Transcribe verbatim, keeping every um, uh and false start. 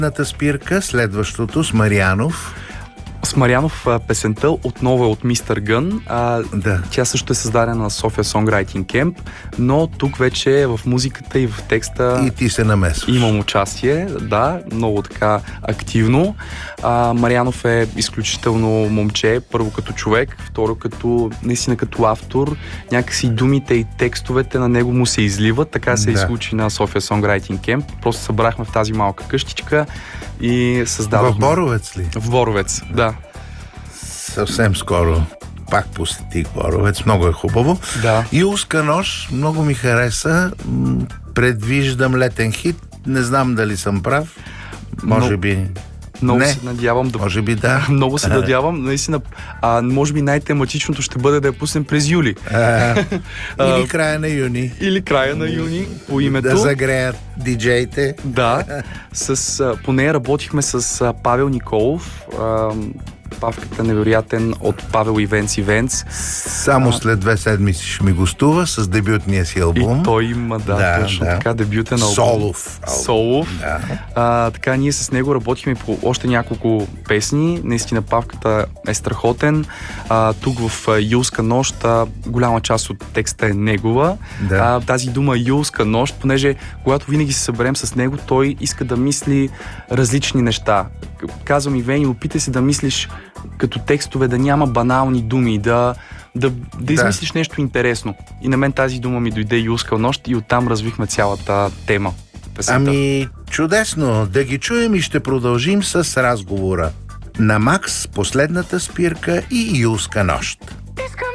последната спирка, следващото с Марянов. С Марянов песента отново е от Мистер Гън. А, да. Тя също е създадена на София Songwriting Camp, но тук вече в музиката и в текста и ти се намесваш. Имам участие, да, много така активно. А, Марянов е изключително момче, първо като човек, второ като наистина като автор. Някакси думите и текстовете на него му се изливат, така се да. изключи на София Songwriting Camp. Просто събрахме в тази малка къщичка и създадохме... В Боровец ли? В Боровец, да. Съвсем скоро пак посетих Боровец, много е хубаво. Да. Юлска нощ, много ми хареса. Предвиждам летен хит. Не знам дали съм прав. Може Но... би... Много не. се надявам да... Може би да. Много се надявам. Наистина, а, може би най-тематичното ще бъде да я пуснем през юли. А, или края на юни. Или края на юни, по името. Да загреят диджеите. Да. С, а, по нея работихме с а, Павел Николов. А, Павката невероятен от Павел Events Events. Само а, след две седмици ще ми гостува с дебютния си албум. И той има, да, да точно да. така, дебютен албум. Солов. Солов. Да. А, така, ние с него работихме по още няколко песни. Наистина Павката е страхотен. А, тук в Юлска нощ а, голяма част от текста е негова. Да. А, тази дума Юлска нощ, понеже когато винаги се съберем с него, той иска да мисли различни неща. Казвам и Вени, опитай се да мислиш като текстове, да няма банални думи, да, да, да измислиш да. нещо интересно. И на мен тази дума ми дойде Юлска нощ и оттам развихме цялата тема. Песента. Ами, чудесно! Да ги чуем и ще продължим с разговора. На Макс, последната спирка и Юлска нощ. Disco